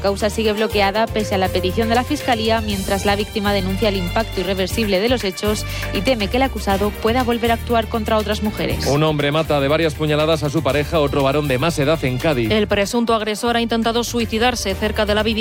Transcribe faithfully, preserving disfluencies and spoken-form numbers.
La causa sigue bloqueada pese a la petición de la Fiscalía, mientras la víctima denuncia el impacto irreversible de los hechos y teme que el acusado pueda volver a actuar contra otras mujeres. Un hombre mata de varias puñaladas a su pareja, otro varón de más edad en Cádiz. El presunto agresor ha intentado suicidarse cerca de la vivienda